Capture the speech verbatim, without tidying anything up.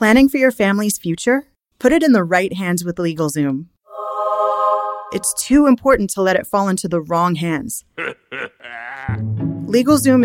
Planning for your family's future? Put it in the right hands with LegalZoom. It's too important to let it fall into the wrong hands. LegalZoom